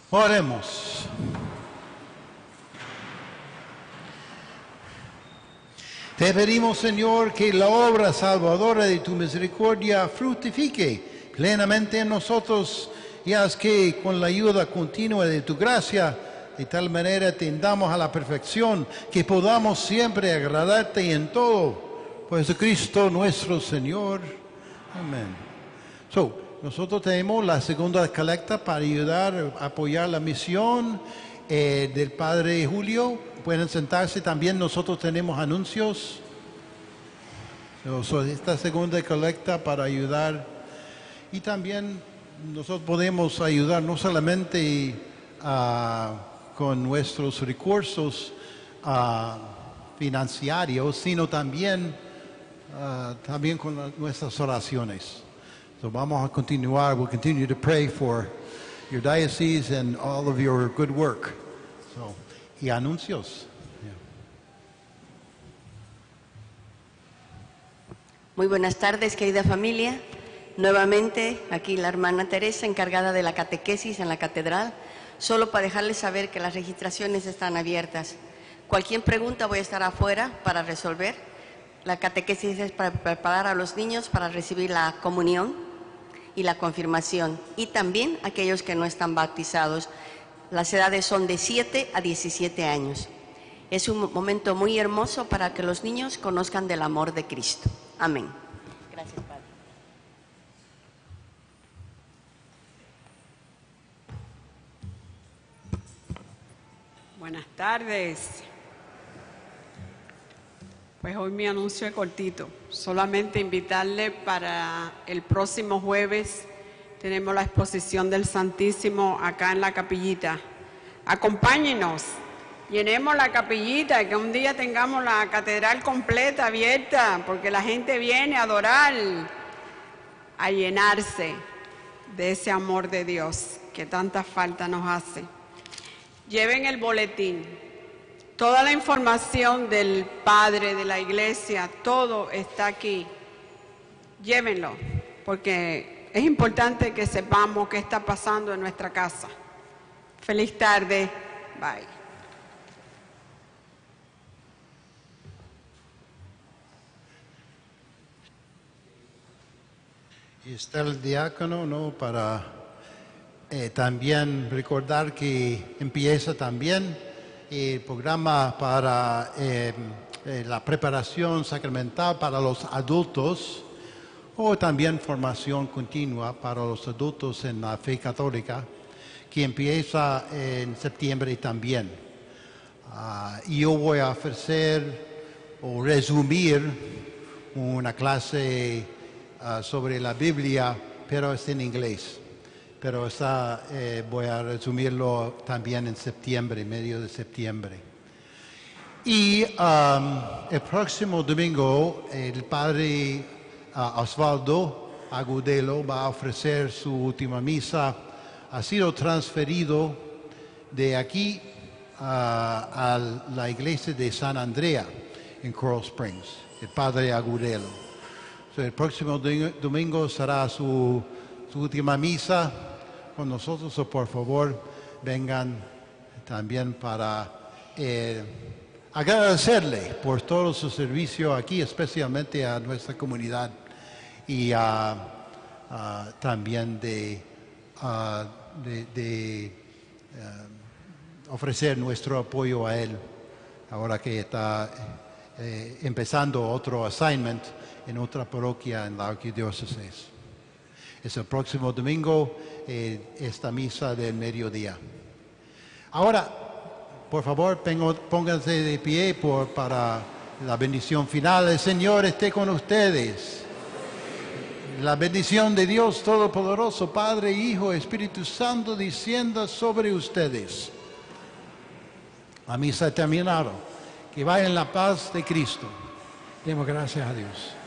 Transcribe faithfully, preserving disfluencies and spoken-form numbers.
Oremos. Te pedimos, Señor, que la obra salvadora de tu misericordia fructifique plenamente en nosotros y haz que con la ayuda continua de tu gracia, de tal manera tendamos a la perfección que podamos siempre agradarte en todo. Por Jesucristo nuestro Señor. Amén. So, nosotros tenemos la segunda colecta para ayudar a apoyar la misión eh, del Padre Julio. Pueden sentarse. También nosotros tenemos anuncios. So, so esta segunda colecta para ayudar. Y también nosotros podemos ayudar no solamente uh, con nuestros recursos uh, financieros, sino también, uh, también con la, nuestras oraciones. So vamos a continuar. We'll continue to pray for your diocese and all of your good work. So, y anuncios. Yeah. Muy buenas tardes, querida familia. Nuevamente, aquí la hermana Teresa, encargada de la catequesis en la catedral, solo para dejarles saber que las registraciones están abiertas. Cualquier pregunta voy a estar afuera para resolver. La catequesis es para preparar a los niños para recibir la comunión y la confirmación, y también aquellos que no están bautizados. Las edades son de siete a diecisiete años. Es un momento muy hermoso para que los niños conozcan del amor de Cristo. Amén. Gracias, Padre. Buenas tardes. Pues hoy mi anuncio es cortito, solamente invitarle para el próximo jueves, tenemos la exposición del Santísimo acá en la capillita. Acompáñenos, llenemos la capillita, que un día tengamos la catedral completa, abierta, porque la gente viene a adorar, a llenarse de ese amor de Dios que tanta falta nos hace. Lleven el boletín. Toda la información del Padre, de la Iglesia, todo está aquí. Llévenlo, porque es importante que sepamos qué está pasando en nuestra casa. Feliz tarde. Bye. Y está el diácono, ¿no? Para eh, también recordar que empieza también el programa para eh, eh, la preparación sacramental para los adultos, o también formación continua para los adultos en la fe católica, que empieza en septiembre también. Uh, yo voy a ofrecer o resumir una clase uh, sobre la Biblia, pero es en inglés. Pero esa, eh, voy a resumirlo también en septiembre, medio de septiembre. Y um, el próximo domingo, el padre uh, Osvaldo Agudelo va a ofrecer su última misa. Ha sido transferido de aquí uh, a la iglesia de San Andrea en Coral Springs, el padre Agudelo. So, el próximo domingo será su, su última misa con nosotros, o por favor vengan también para eh, agradecerle por todo su servicio aquí, especialmente a nuestra comunidad, y uh, uh, también de, uh, de, de uh, ofrecer nuestro apoyo a él ahora que está eh, empezando otro assignment en otra parroquia en la arquidiócesis. Es el próximo domingo, eh, esta misa del mediodía. Ahora, por favor, tengo, pónganse de pie por, para la bendición final. El Señor esté con ustedes. La bendición de Dios Todopoderoso, Padre, Hijo, Espíritu Santo, descienda sobre ustedes. La misa ha terminado. Que vaya en la paz de Cristo. Demos gracias a Dios.